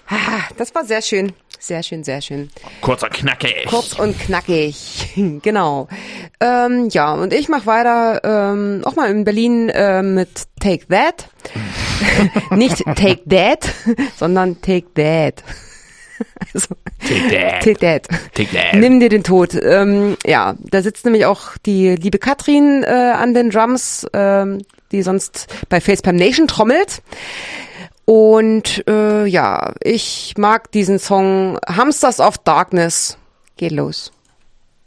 Das war sehr schön. Sehr schön, sehr schön. Kurz und knackig. Kurz und knackig, genau. Ja, und ich mache weiter, auch mal in Berlin mit Take That. Nicht Take That, sondern Take That. Also, Take that. Take That. Take that. Nimm dir den Tod. Ja, da sitzt nämlich auch die liebe Katrin an den Drums, die sonst bei Facepalm Nation trommelt. Und ja, ich mag diesen Song Hamsters of Darkness. Geht los.